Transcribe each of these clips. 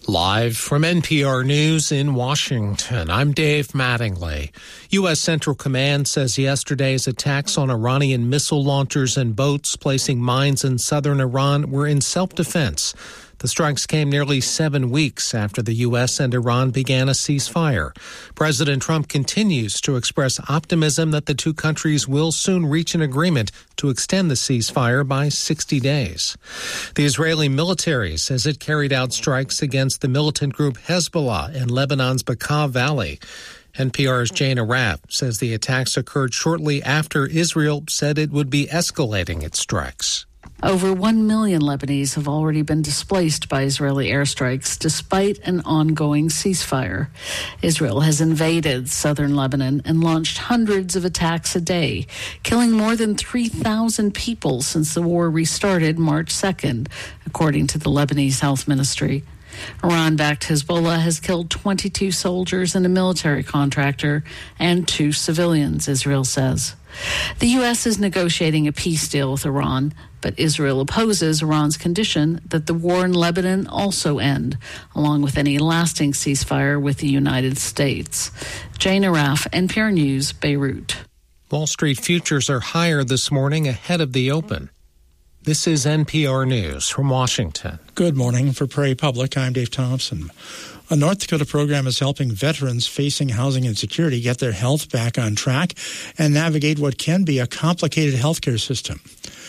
Live from NPR News in Washington, I'm Dave Mattingly. U.S. Central Command says yesterday's attacks on Iranian missile launchers and boats placing mines in southern Iran were in self-defense. The strikes came nearly 7 weeks after the U.S. and Iran began a ceasefire. President Trump continues to express optimism that the two countries will soon reach an agreement to extend the ceasefire by 60 days. The Israeli military says it carried out strikes against the militant group Hezbollah in Lebanon's Bekaa Valley. NPR's Jane Arap says the attacks occurred shortly after Israel said it would be escalating its strikes. Over 1 million Lebanese have already been displaced by Israeli airstrikes despite an ongoing ceasefire. Israel has invaded southern Lebanon and launched hundreds of attacks a day, killing more than 3,000 people since the war restarted March 2nd, according to the Lebanese Health Ministry. Iran-backed Hezbollah has killed 22 soldiers and a military contractor and 2 civilians, Israel says. The U.S. is negotiating a peace deal with Iran, but Israel opposes Iran's condition that the war in Lebanon also end, along with any lasting ceasefire with the United States. Jane Araf, NPR News, Beirut. Wall Street futures are higher this morning ahead of the open. This is NPR News from Washington. Good morning. For Prairie Public, I'm Dave Thompson. A North Dakota program is helping veterans facing housing insecurity get their health back on track and navigate what can be a complicated healthcare system.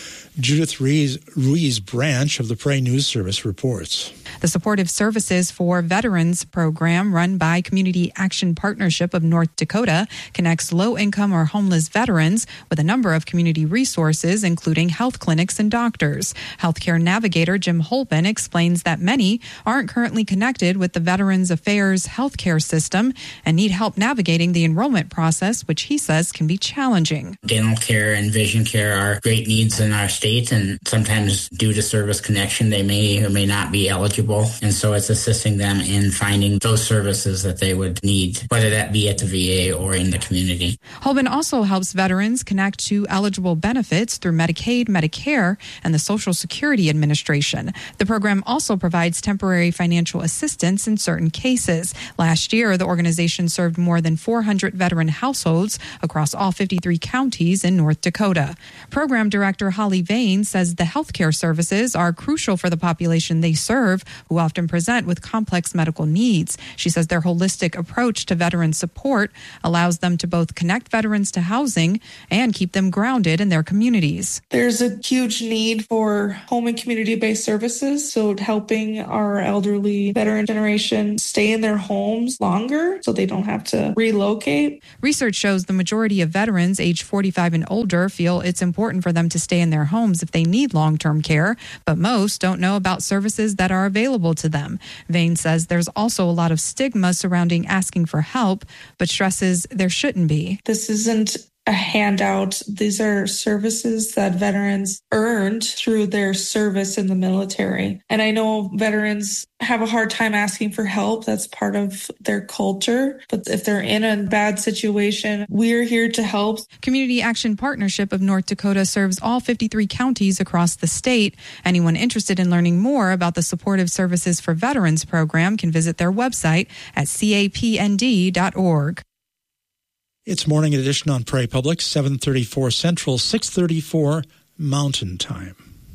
Judith Ruiz Branch of the Prairie News Service reports. The Supportive Services for Veterans program run by Community Action Partnership of North Dakota connects low-income or homeless veterans with a number of community resources, including health clinics and doctors. Healthcare navigator Jim Holben explains that many aren't currently connected with the Veterans Affairs healthcare system and need help navigating the enrollment process, which he says can be challenging. Dental care and vision care are great needs in our state, and sometimes due to service connection, they may or may not be eligible. And so it's assisting them in finding those services that they would need, whether that be at the VA or in the community. Holben also helps veterans connect to eligible benefits through Medicaid, Medicare, and the Social Security Administration. The program also provides temporary financial assistance in certain cases. Last year, the organization served more than 400 veteran households across all 53 counties in North Dakota. Program Director Holly Vane says the healthcare services are crucial for the population they serve, who often present with complex medical needs. She says their holistic approach to veteran support allows them to both connect veterans to housing and keep them grounded in their communities. There's a huge need for home and community-based services, so helping our elderly veteran generation stay in their homes longer so they don't have to relocate. Research shows the majority of veterans age 45 and older feel it's important for them to stay in their homes if they need long-term care, but most don't know about services that are available to them. Vane says there's also a lot of stigma surrounding asking for help, but stresses there shouldn't be. This isn't a handout. These are services that veterans earned through their service in the military. And I know veterans have a hard time asking for help. That's part of their culture. But if they're in a bad situation, we're here to help. Community Action Partnership of North Dakota serves all 53 counties across the state. Anyone interested in learning more about the Supportive Services for Veterans program can visit their website at capnd.org. It's Morning Edition on Prairie Public, 7:34 Central, 6:34 Mountain Time.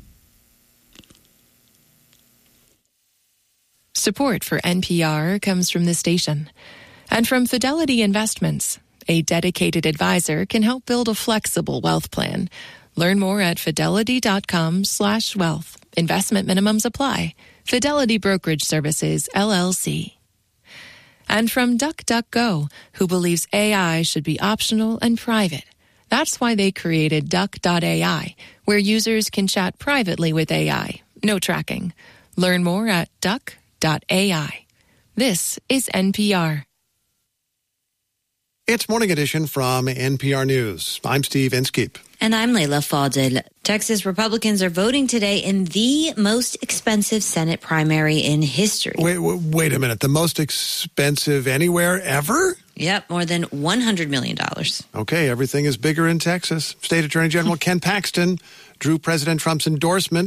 Support for NPR comes from this station and from Fidelity Investments. A dedicated advisor can help build a flexible wealth plan. Learn more at fidelity.com/wealth. Investment minimums apply. Fidelity Brokerage Services, LLC. And from DuckDuckGo, who believes AI should be optional and private. That's why they created Duck.ai, where users can chat privately with AI. No tracking. Learn more at Duck.ai. This is NPR. It's Morning Edition from NPR News. I'm Steve Inskeep. And I'm Layla Fadel. Texas Republicans are voting today in the most expensive Senate primary in history. Wait a minute. The most expensive anywhere ever? Yep, more than $100 million. Okay, everything is bigger in Texas. State Attorney General Ken Paxton drew President Trump's endorsement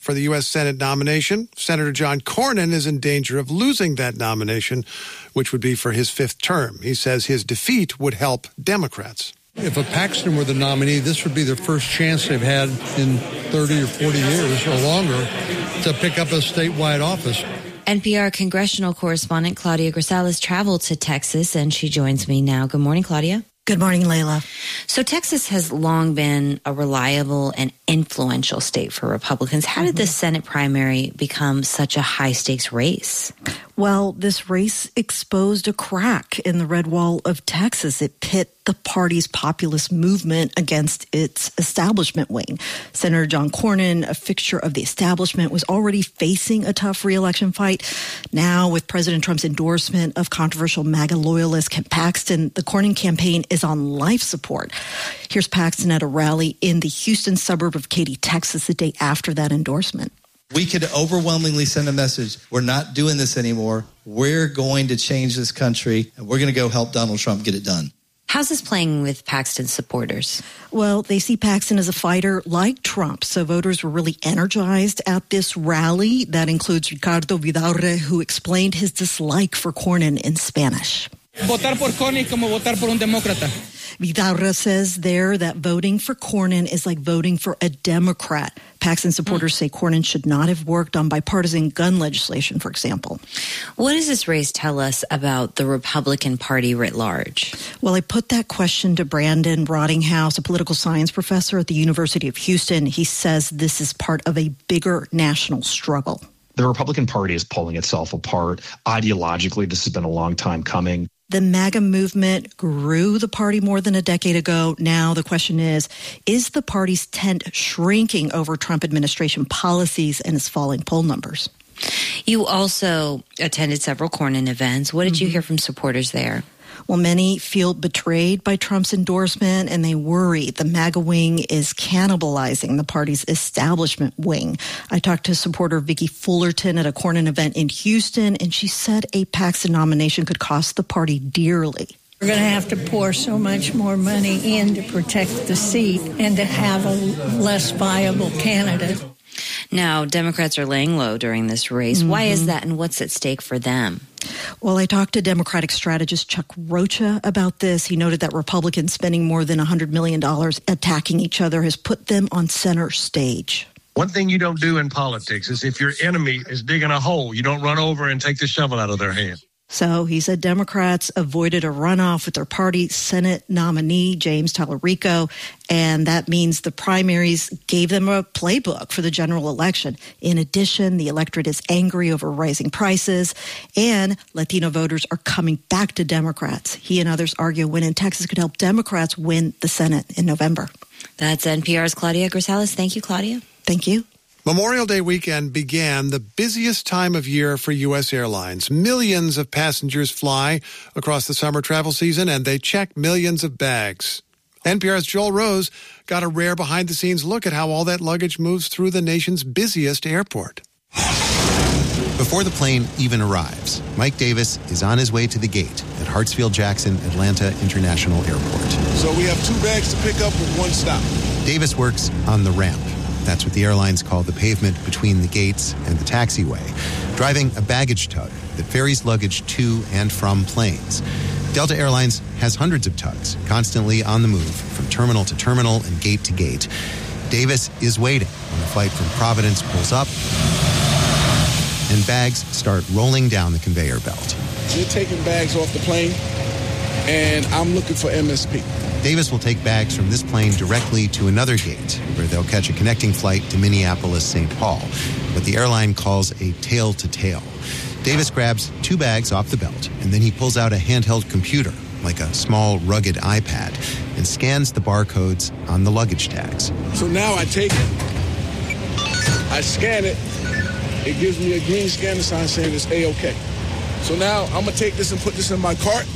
for the U.S. Senate nomination. Senator John Cornyn is in danger of losing that nomination, which would be for his 5th term. He says his defeat would help Democrats. If a Paxton were the nominee, this would be their first chance they've had in 30 or 40 years or longer to pick up a statewide office. NPR congressional correspondent Claudia Grisales traveled to Texas, and she joins me now. Good morning, Claudia. Good morning, Layla. So Texas has long been a reliable and influential state for Republicans. How did the Senate primary become such a high-stakes race? Well, this race exposed a crack in the red wall of Texas. It pit the party's populist movement against its establishment wing. Senator John Cornyn, a fixture of the establishment, was already facing a tough re-election fight. Now, with President Trump's endorsement of controversial MAGA loyalist Ken Paxton, the Cornyn campaign is on life support. Here's Paxton at a rally in the Houston suburb of Katy, Texas, the day after that endorsement. We could overwhelmingly send a message. We're not doing this anymore. We're going to change this country, and we're going to go help Donald Trump get it done. How's this playing with Paxton's supporters? Well, they see Paxton as a fighter like Trump, so voters were really energized at this rally. That includes Ricardo Vidaurre, who explained his dislike for Cornyn in Spanish. Votar por Cornyn como votar por un demócrata. Vidaurre says there that voting for Cornyn is like voting for a Democrat. Paxton supporters say Cornyn should not have worked on bipartisan gun legislation, for example. What does this race tell us about the Republican Party writ large? Well, I put that question to Brandon Rottinghouse, a political science professor at the University of Houston. He says this is part of a bigger national struggle. The Republican Party is pulling itself apart. Ideologically, this has been a long time coming. The MAGA movement grew the party more than a decade ago. Now the question is the party's tent shrinking over Trump administration policies and its falling poll numbers? You also attended several Cornyn events. What did you hear from supporters there? Well, many feel betrayed by Trump's endorsement, and they worry the MAGA wing is cannibalizing the party's establishment wing. I talked to supporter Vicki Fullerton at a Cornyn event in Houston, and she said a Paxton nomination could cost the party dearly. We're going to have to pour so much more money in to protect the seat and to have a less viable candidate. Now, Democrats are laying low during this race. Why is that, and what's at stake for them? Well, I talked to Democratic strategist Chuck Rocha about this. He noted that Republicans spending more than $100 million attacking each other has put them on center stage. One thing you don't do in politics is if your enemy is digging a hole, you don't run over and take the shovel out of their hand. So he said Democrats avoided a runoff with their party Senate nominee, James Tallarico, and that means the primaries gave them a playbook for the general election. In addition, the electorate is angry over rising prices, and Latino voters are coming back to Democrats. He and others argue a win in Texas could help Democrats win the Senate in November. That's NPR's Claudia Grisales. Thank you, Claudia. Thank you. Memorial Day weekend began the busiest time of year for U.S. airlines. Millions of passengers fly across the summer travel season, and they check millions of bags. NPR's Joel Rose got a rare behind-the-scenes look at how all that luggage moves through the nation's busiest airport. Before the plane even arrives, Mike Davis is on his way to the gate at Hartsfield-Jackson Atlanta International Airport. So we have 2 bags to pick up with 1 stop. Davis works on the ramp. That's what the airlines call the pavement between the gates and the taxiway, driving a baggage tug that ferries luggage to and from planes. Delta Airlines has hundreds of tugs constantly on the move from terminal to terminal and gate to gate. Davis is waiting when the flight from Providence pulls up and bags start rolling down the conveyor belt. We're taking bags off the plane, and I'm looking for MSP. Davis will take bags from this plane directly to another gate, where they'll catch a connecting flight to Minneapolis-St. Paul, what the airline calls a tail-to-tail. Davis grabs 2 bags off the belt, and then he pulls out a handheld computer, like a small, rugged iPad, and scans the barcodes on the luggage tags. So now I take it, I scan it, it gives me a green scanner sign saying it's A-OK. So now I'm going to take this and put this in my cart.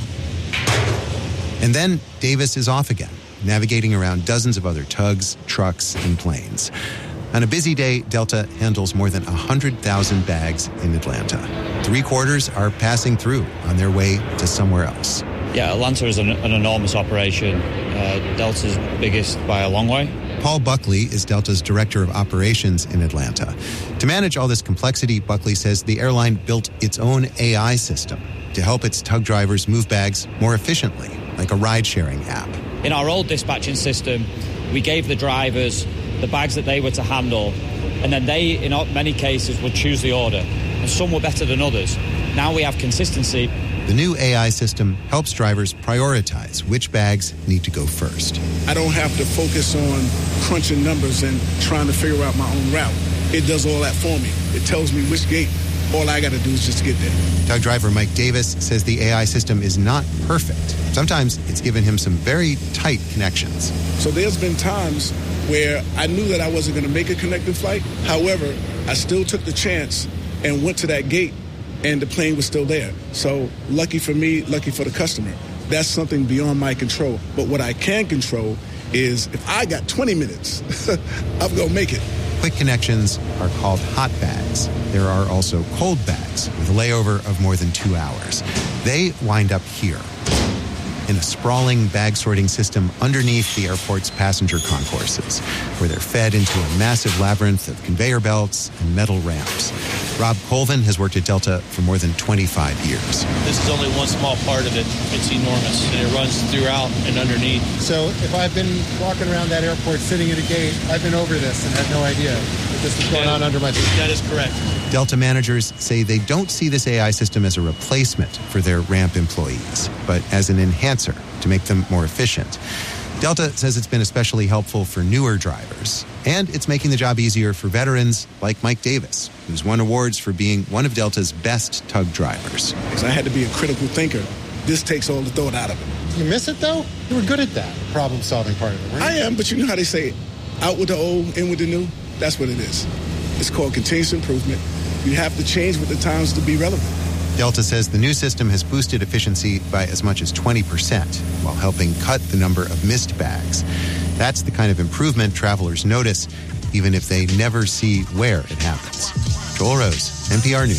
And then Davis is off again, navigating around dozens of other tugs, trucks, and planes. On a busy day, Delta handles more than 100,000 bags in Atlanta. 3/4 are passing through on their way to somewhere else. Yeah, Atlanta is an enormous operation. Delta's biggest by a long way. Paul Buckley is Delta's director of operations in Atlanta. To manage all this complexity, Buckley says the airline built its own AI system to help its tug drivers move bags more efficiently, like a ride-sharing app. In our old dispatching system, we gave the drivers the bags that they were to handle, and then they, in many cases, would choose the order. And some were better than others. Now we have consistency. The new AI system helps drivers prioritize which bags need to go first. I don't have to focus on crunching numbers and trying to figure out my own route. It does all that for me. It tells me which gate. All I got to do is just get there. Tug driver Mike Davis says the AI system is not perfect. Sometimes it's given him some very tight connections. So there's been times where I knew that I wasn't going to make a connecting flight. However, I still took the chance and went to that gate, and the plane was still there. So lucky for me, lucky for the customer. That's something beyond my control. But what I can control is if I got 20 minutes, I'm going to make it. Quick connections are called hot bags. There are also cold bags with a layover of more than 2 hours. They wind up here in a sprawling bag sorting system underneath the airport's passenger concourses, where they're fed into a massive labyrinth of conveyor belts and metal ramps. Rob Colvin has worked at Delta for more than 25 years. This is only one small part of it. It's enormous, and it runs throughout and underneath. So if I've been walking around that airport sitting at a gate, I've been over this and had no idea that this was going on under my feet. That is correct. Delta managers say they don't see this AI system as a replacement for their ramp employees, but as an enhancer to make them more efficient. Delta says it's been especially helpful for newer drivers, and it's making the job easier for veterans like Mike Davis, who's won awards for being one of Delta's best tug drivers. Because I had to be a critical thinker. This takes all the thought out of it. You miss it, though? You were good at that problem-solving part of it, right? I am, but you know how they say, out with the old, in with the new? That's what it is. It's called continuous improvement. You have to change with the times to be relevant. Delta says the new system has boosted efficiency by as much as 20% while helping cut the number of missed bags. That's the kind of improvement travelers notice, even if they never see where it happens. Joel Rose, NPR News.